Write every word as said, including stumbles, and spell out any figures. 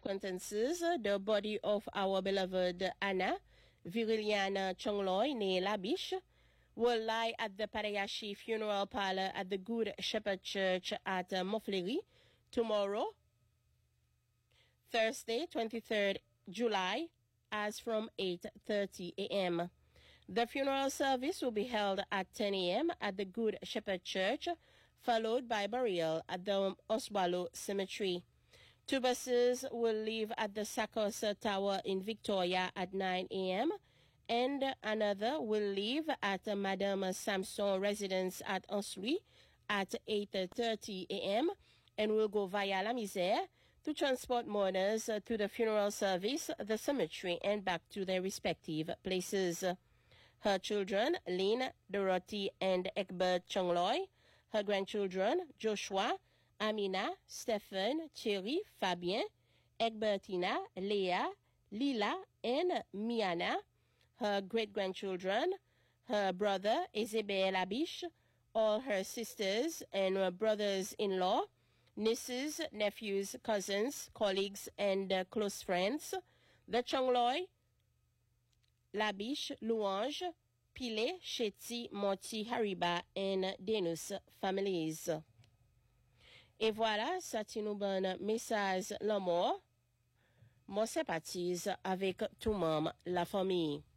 acquaintances, the body of our beloved Anna Viriliana Chongloy, née Labiche, will lie at the Parayashi Funeral Parlor at the Good Shepherd Church at uh, Montfleury tomorrow, Thursday, twenty-third July, as from eight thirty a.m. The funeral service will be held at ten a.m. at the Good Shepherd Church, followed by burial at the Oswalo Cemetery. Two buses will leave at the Sakosa Tower in Victoria at nine a.m. and another will leave at Madame Samson residence at Anslui at eight thirty a.m. and will go via La Misère to transport mourners to the funeral service, the cemetery, and back to their respective places. Her children, Lynn, Dorothy, and Egbert Chongloy. Her grandchildren, Joshua, Amina, Stephen, Thierry, Fabien, Egbertina, Leah, Lila, and Miana. Her great-grandchildren, her brother, Isabelle Labiche, all her sisters and brothers-in-law, nieces, nephews, cousins, colleagues, and uh, close friends, the Chongloy, Labiche, Louange, Pilet, Chetty, Monty, Hariba, and Denus families. Et voilà, ça nous donne message l'amour. Mon sympathise avec tout le monde, la famille.